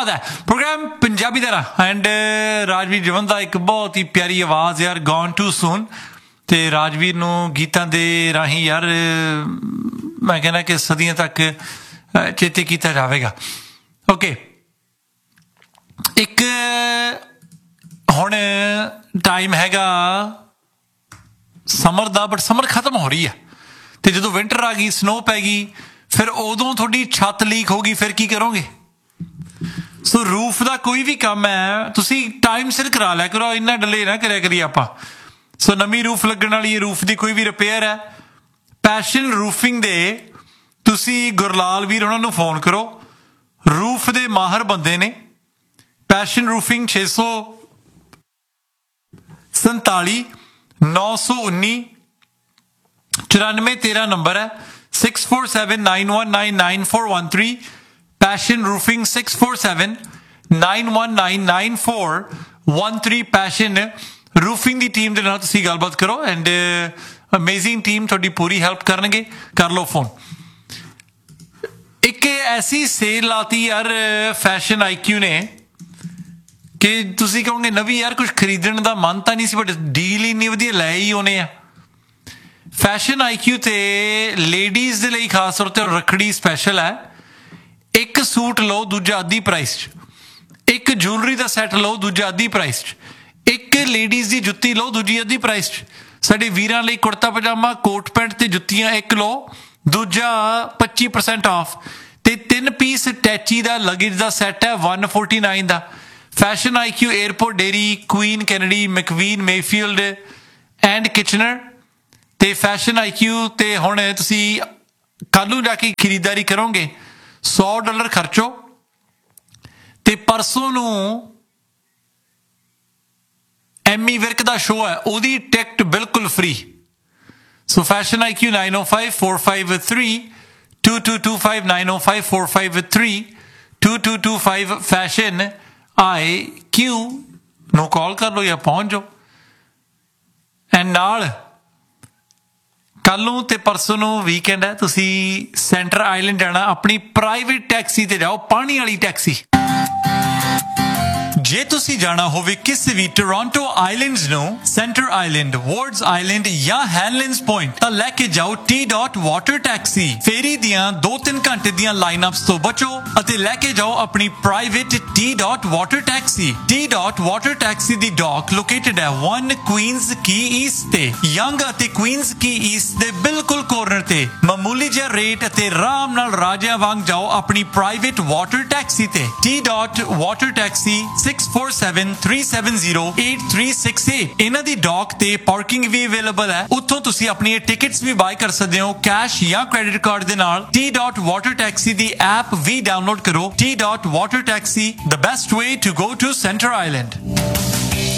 है प्रोग्राम पंजाबी दा एंड राजवीर जवंदा दा एक बहुत ही प्यारी आवाज़ यार गॉन टू सून ते राजवीर नूं गीतां दे राहीं यार मैं कहना कि सदियां तक चेते किया जाएगा। ओके एक हुण टाइम हैगा समर दा बट समर खत्म हो रही है तो जो विंटर आ गई स्नो पै गई फिर उदों थोड़ी छत लीक होगी फिर की करोगे। सो रूफ का कोई भी काम है तुसी टाइम सिर करा लिया करो इन्ना डिले ना करिया करिए आपां। सो नवी रूफ लगन वाली रूफ की कोई भी रिपेयर है पैशन रूफिंग दे तुसी गुरलाल वीर उन्हां नूं फोन करो रूफ दे माहर बंदे ने पैशन रूफिंग 647 919 94 13 नंबर है 6479199413 पैशन रूफिंग 6479199413 पैशन रूफिंग की टीम के नाल तुसीं गलबात करो एंड अमेजिंग टीम थोड़ी पूरी हेल्प करनगे कर लो फोन। एक ऐसी सेल लाती यार फैशन IQ ने कि तुसीं कहोगे नवी यार कुछ खरीदण का मन तो नहीं सी बट डील ही नहीं वधिया लै ही आने। फैशन IQ ते लेडीज़ दे लई खास तौर पर रखड़ी स्पैशल है एक सूट लो दूजा अद्धी प्राइस एक ज्वेलरी का सैट लो दूजा अद्धी प्राइस एक लेडीज़ की जुत्ती लो दूजी अद्धी प्राइस साडे वीरां लई कुर्ता पजामा कोट पैंट ते जुत्तियां एक लो दूजा 25% ऑफ ते 3 पीस टैची का लगेज का सैट है 149 का। Fashion IQ airport dairy queen Kennedy मैकवीन Mayfield and Kitchener ते फैशन IQ ते हुण तुसीं कल नूं जाके खरीदारी करोगे $100 खर्चो ते परसों नूं एमी विर्क का शो है उहदी टिकट बिल्कुल फ्री। सो फैशन IQ 905-453-2225 905-453-2225 फैशन IQ नूं कॉल कर लो या पहुंच जाओ एंड नाल कल नूं ते परसों नूं वीकेंड है तुसीं सेंटर आइलैंड जाना अपनी प्राइवेट टैक्सी ते जाओ पानी वाली टैक्सी। जे तुसी जाना होवे किसी भी Toronto islands no centre island wards island या हैनलिन्स पॉइंट तां लेके जाओ T. वाटर टैक्सी फेरी दियां 2-3 घंटे दियां लाइनअप्स तो बचो अते लेके जाओ अपनी private T. Water taxi. T. Water taxi दी डॉक लोकेटेड है 1 क्वींस की ईस्ट ते यंग अते क्वींस की ईस्ट दे बिल्कुल कॉर्नर ते मामूली जिहा रेट अते आराम नाल राजियां वांग जाओ अपनी प्राइवेट वाटर टैक्सी ते T. वाटर टैक्सी 6473708368 इन्हां दी डॉक ते पार्किंग भी अवेलेबल है उत्थों तुसी अपनी टिकट्स भी बाय कर सकते हो कैश या क्रेडिट कार्ड दे नाल। T. वाटर टैक्सी दी ऐप भी डाउनलोड करो T. Water taxi the best way to go to centre island.